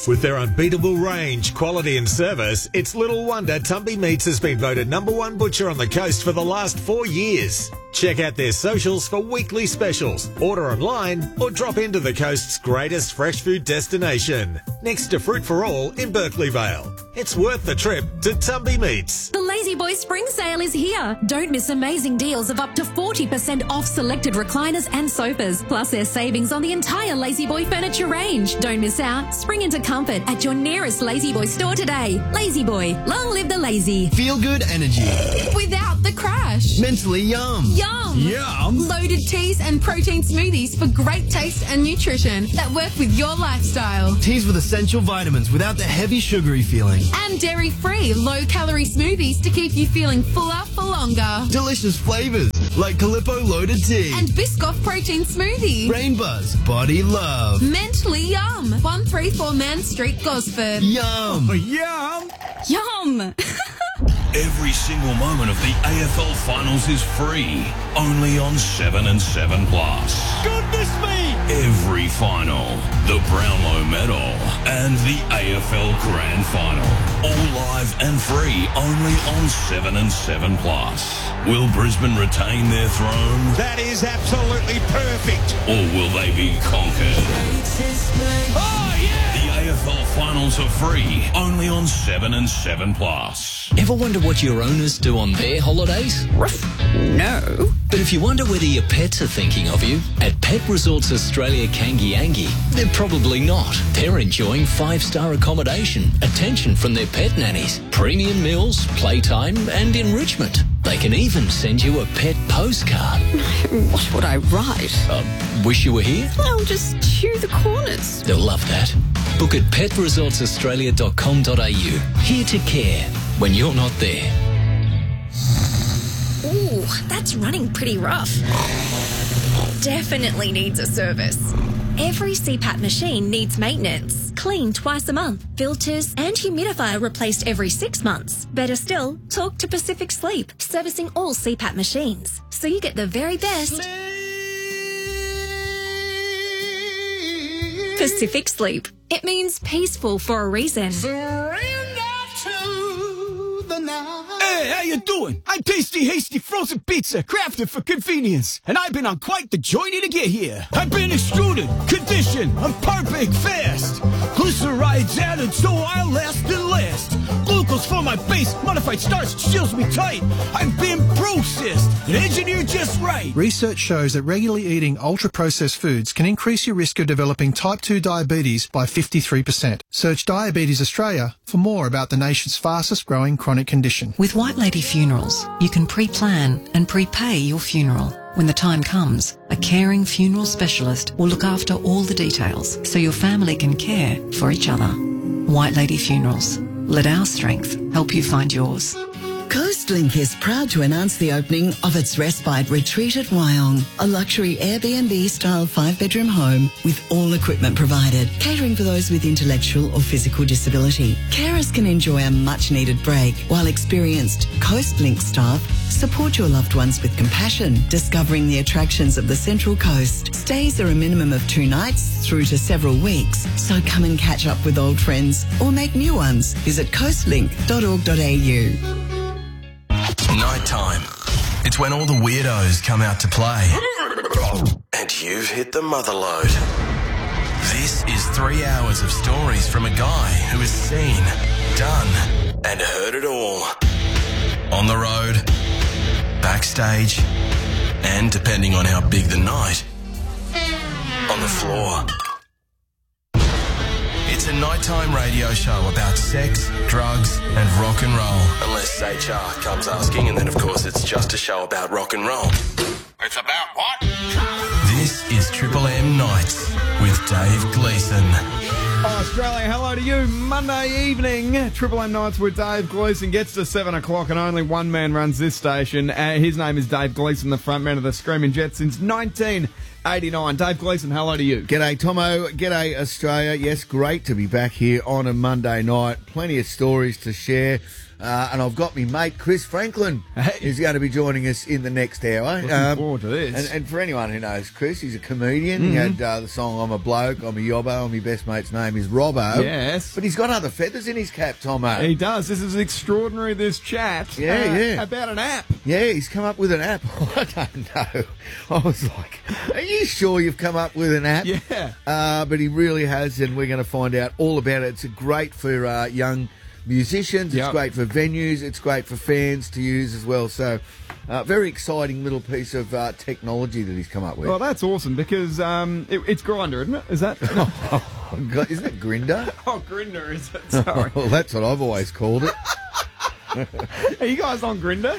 With their unbeatable range, quality and service, it's little wonder Tumby Meats has been voted #1 butcher on the coast for the last 4 years. Check out their socials for weekly specials, order online or drop into the coast's greatest fresh food destination, next to Fruit for All in Berkeley Vale. It's worth the trip to Tumby Meats. The Lazy Boy Spring Sale is here. Don't miss amazing deals of up to 40% off selected recliners and sofas. Plus there's savings on the entire Lazy Boy furniture range. Don't miss out. Spring into comfort at your nearest Lazy Boy store today. Lazy Boy, long live the lazy. Feel good energy. Without the crash. Mentally yum. Yum. Yum. Loaded teas and protein smoothies for great taste and nutrition that work with your lifestyle. Teas with essential vitamins without the heavy sugary feeling. And dairy-free, low-calorie smoothies to keep you feeling fuller for longer. Delicious flavours like Calippo Loaded Tea. And Biscoff Protein Smoothie. Brain Buzz Body Love. Mentally Yum. 134 Man Street, Gosford. Yum. Yum. Yum. Every single moment of the AFL Finals is free, only on 7 and 7 Plus. Goodness me! Every final, the Brownlow Medal, and the AFL Grand Final. All live and free, only on 7 and 7 Plus. Will Brisbane retain their throne? That is absolutely perfect. Or will they be conquered? Oh, yeah! The AFL Finals are free, only on 7 and 7 Plus. Ever wonder what your owners do on their holidays? No. But if you wonder whether your pets are thinking of you, at Pet Resorts Australia Kangiangi, they're probably not. They're enjoying 5-star accommodation, attention from their pet nannies, premium meals, playtime and enrichment. They can even send you a pet postcard. What would I write? Wish you were here? I'll just chew the corners. They'll love that. Book at petresortsaustralia.com.au. Here to care when you're not there. Ooh, that's running pretty rough. Definitely needs a service. Every CPAP machine needs maintenance. Clean twice a month. Filters and humidifier replaced every 6 months. Better still, talk to Pacific Sleep, servicing all CPAP machines, so you get the very best. Pacific Sleep. It means peaceful for a reason. Hey, how you doing? I'm Tasty Hasty Frozen Pizza, crafted for convenience, and I've been on quite the journey to get here. I've been extruded, conditioned, I'm perfect fast. Glycerides added so I'll last and last. Glucose for my base, modified starch seals me tight. I've been processed and engineered just right. Research shows that regularly eating ultra-processed foods can increase your risk of developing type 2 diabetes by 53%. Search Diabetes Australia for more about the nation's fastest growing chronic condition. With White Lady Funerals, you can pre-plan and prepay your funeral. When the time comes, a caring funeral specialist will look after all the details so your family can care for each other. White Lady Funerals. Let our strength help you find yours. Coastlink is proud to announce the opening of its Respite Retreat at Wyong, a luxury Airbnb-style 5-bedroom home with all equipment provided, catering for those with intellectual or physical disability. Carers can enjoy a much-needed break, while experienced Coastlink staff support your loved ones with compassion, discovering the attractions of the Central Coast. Stays are a minimum of 2 nights through to several weeks, so come and catch up with old friends or make new ones. Visit coastlink.org.au. Nighttime. It's when all the weirdos come out to play. And you've hit the mother load. This is 3 hours of stories from a guy who has seen, done, and heard it all. On the road, backstage, and depending on how big the night, on the floor. It's a nighttime radio show about sex, drugs, and rock and roll. Unless HR comes asking, and then of course it's just a show about rock and roll. It's about what? This is Triple M Nights with Dave Gleeson. Australia, hello to you. Monday evening, Triple M Nights with Dave Gleeson gets to 7 o'clock and only one man runs this station. His name is Dave Gleeson, the front man of the Screaming Jets since 1989. Dave Gleeson, hello to you. G'day, Tomo. G'day, Australia. Yes, great to be back here on a Monday night. Plenty of stories to share. And I've got me mate Chris Franklin who's going to be joining us in the next hour. Looking forward to this. And for anyone who knows Chris, he's a comedian. He had the song I'm a Bloke, I'm a Yobbo, and my best mate's name is Robbo. Yes. But he's got other feathers in his cap, Tomo. He does. This is extraordinary, this chat. Yeah. About an app. Yeah, he's come up with an app. I don't know. I was like, are you sure you've come up with an app? Yeah. But he really has, and we're going to find out all about it. It's great for young musicians. It's great for venues. It's great for fans to use as well. So, very exciting little piece of technology that he's come up with. Well, that's awesome because it's Grindr, isn't it? Is that? Isn't it Grindr? Oh, Grindr, is it? Sorry. Well, that's what I've always called it. Are you guys on Grindr?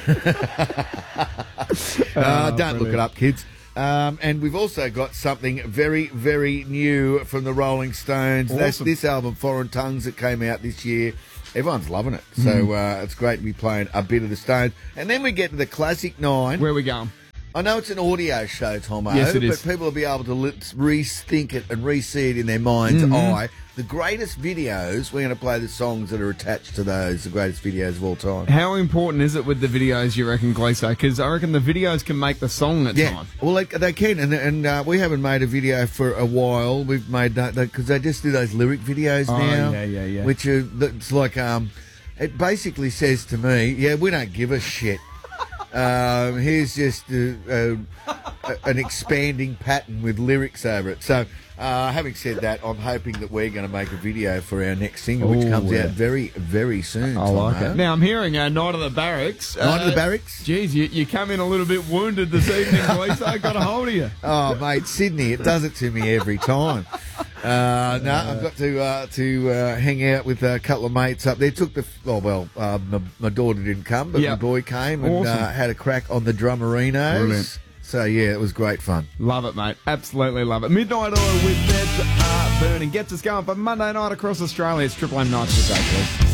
Don't look it up, kids. And we've also got something very, very new from the Rolling Stones. Awesome. That's this album, Foreign Tongues, that came out this year. Everyone's loving it. So it's great to be playing a bit of the Stones. And then we get to the Classic 9. Where are we going? I know it's an audio show, Tomo, yes, it is. but people will be able to rethink it and re-see it in their mind's eye. The greatest videos, we're going to play the songs that are attached to those, the greatest videos of all time. How important is it with the videos, you reckon, Gleeso? Because I reckon the videos can make the song at time. Well, they can, and we haven't made a video for a while. We've made that because they just do those lyric videos now. Yeah. Which are, it's like, it basically says to me, we don't give a shit. Here's just an expanding pattern with lyrics over it. So, having said that, I'm hoping that we're going to make a video for our next single, which comes out very, very soon. I like it. Now, I'm hearing Night of the Barracks. Night of the Barracks? Geez, you come in a little bit wounded this evening, Gleeso. I got a hold of you. Oh, mate, Sydney, it does it to me every time. I've got to hang out with a couple of mates up there. My daughter didn't come, but my boy came and had a crack on the drummerinos. Brilliant. So, it was great fun. Love it, mate. Absolutely love it. Midnight Oil with Beds Are Burning gets us going for Monday night across Australia. It's Triple M Nights with Dave.